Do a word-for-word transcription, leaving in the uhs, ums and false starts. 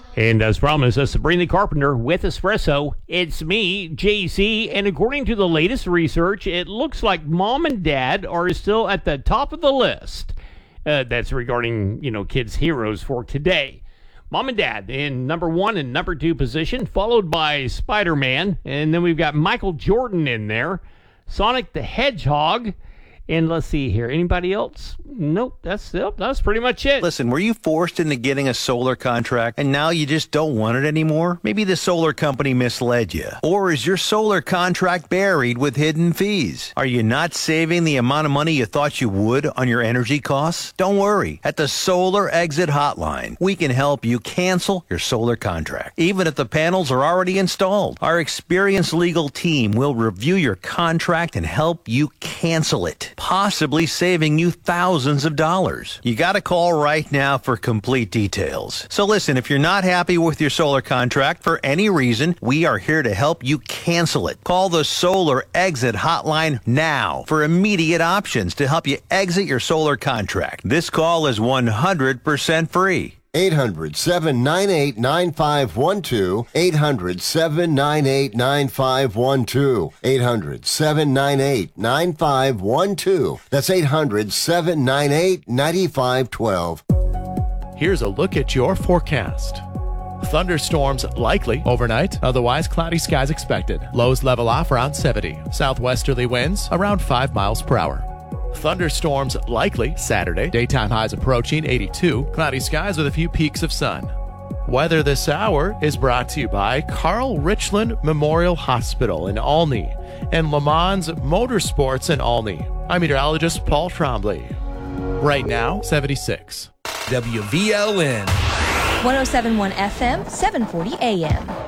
And as promised, that's Sabrina Carpenter with Espresso. It's me, J C, and according to the latest research, it looks like mom and dad are still at the top of the list. Uh, that's regarding, you know, kids' heroes for today. Mom and dad in number one and number two position, followed by Spider-Man, and then we've got Michael Jordan in there, Sonic the Hedgehog, and let's see here, anybody else? Nope, that's nope, that's pretty much it. Listen, were you forced into getting a solar contract and now you just don't want it anymore? Maybe the solar company misled you. Or is your solar contract buried with hidden fees? Are you not saving the amount of money you thought you would on your energy costs? Don't worry. At the Solar Exit Hotline, we can help you cancel your solar contract, even if the panels are already installed. Our experienced legal team will review your contract and help you cancel it, possibly saving you thousands of dollars. You got to call right now for complete details. So listen, if you're not happy with your solar contract for any reason, we are here to help you cancel it. Call the Solar Exit Hotline now for immediate options to help you exit your solar contract. This call is one hundred percent free. eight hundred, seven nine eight, nine five one two. eight hundred, seven nine eight, nine five one two. eight hundred, seven nine eight, nine five one two. That's eight hundred, seven nine eight, nine five one two. Here's a look at your forecast. Thunderstorms likely overnight, otherwise cloudy skies expected. Lows level off around seventy. Southwesterly winds around five miles per hour. Thunderstorms likely Saturday. Daytime highs approaching eighty-two. Cloudy skies with a few peaks of sun. Weather this hour is brought to you by Carl Richland Memorial Hospital in Olney and Le Mans Motorsports in Olney. I'm meteorologist Paul Trombley. Right now, seventy-six. W V L N. one oh seven point one F M, seven forty A M.